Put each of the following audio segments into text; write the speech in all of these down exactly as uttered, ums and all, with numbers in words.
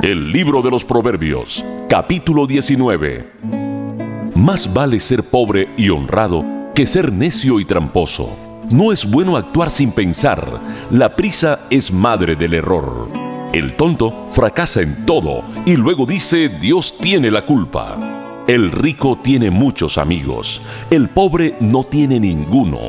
El libro de los Proverbios, capítulo diecinueve. Más vale ser pobre y honrado que ser necio y tramposo. No es bueno actuar sin pensar. La prisa es madre del error. El tonto fracasa en todo y luego dice: Dios tiene la culpa. El rico tiene muchos amigos. El pobre no tiene ninguno.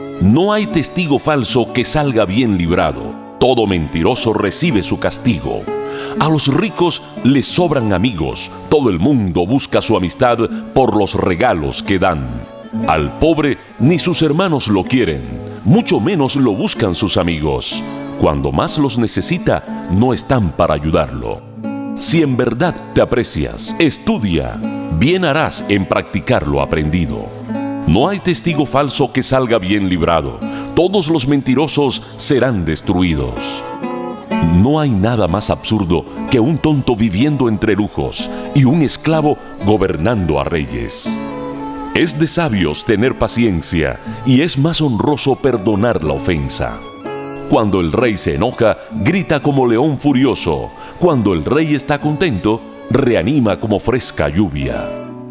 No hay testigo falso que salga bien librado. Todo mentiroso recibe su castigo. A los ricos les sobran amigos. Todo el mundo busca su amistad por los regalos que dan. Al pobre ni sus hermanos lo quieren, mucho menos lo buscan sus amigos. Cuando más los necesita, no están para ayudarlo. Si en verdad te aprecias, estudia. Bien harás en practicar lo aprendido. No hay testigo falso que salga bien librado. Todos los mentirosos serán destruidos. No hay nada más absurdo que un tonto viviendo entre lujos y un esclavo gobernando a reyes. Es de sabios tener paciencia y es más honroso perdonar la ofensa. Cuando el rey se enoja, grita como león furioso. Cuando el rey está contento, reanima como fresca lluvia.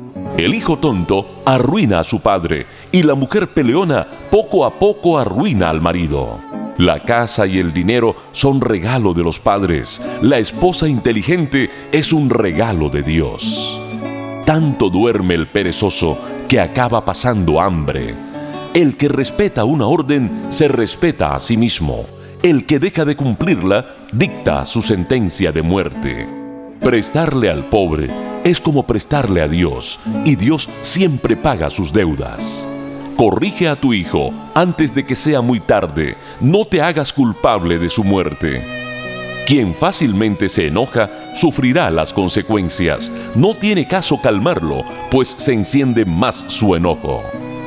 El hijo tonto arruina a su padre y la mujer peleona poco a poco arruina al marido. La casa y el dinero son regalo de los padres. La esposa inteligente es un regalo de Dios. Tanto duerme el perezoso que acaba pasando hambre. El que respeta una orden se respeta a sí mismo. El que deja de cumplirla dicta su sentencia de muerte. Prestarle al pobre es como prestarle a Dios, y Dios siempre paga sus deudas. Corrige a tu hijo antes de que sea muy tarde. No te hagas culpable de su muerte. Quien fácilmente se enoja sufrirá las consecuencias. No tiene caso calmarlo, pues se enciende más su enojo.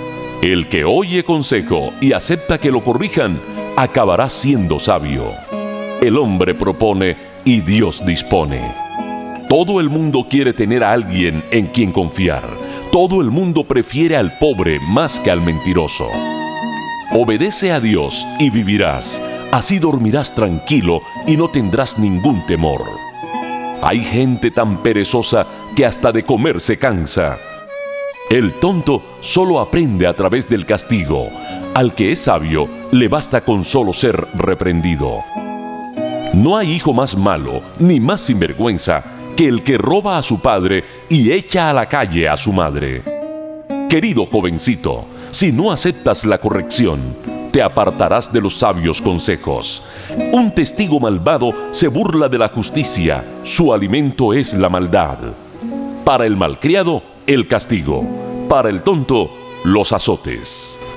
El que oye consejo y acepta que lo corrijan, acabará siendo sabio. El hombre propone y Dios dispone. Todo el mundo quiere tener a alguien en quien confiar. Todo el mundo prefiere al pobre más que al mentiroso. Obedece a Dios y vivirás. Así dormirás tranquilo y no tendrás ningún temor. Hay gente tan perezosa que hasta de comer se cansa. El tonto solo aprende a través del castigo. Al que es sabio, le basta con solo ser reprendido. No hay hijo más malo ni más sinvergüenza que el que roba a su padre y echa a la calle a su madre. Querido jovencito, si no aceptas la corrección, te apartarás de los sabios consejos. Un testigo malvado se burla de la justicia, su alimento es la maldad. Para el malcriado, el castigo. Para el tonto, los azotes.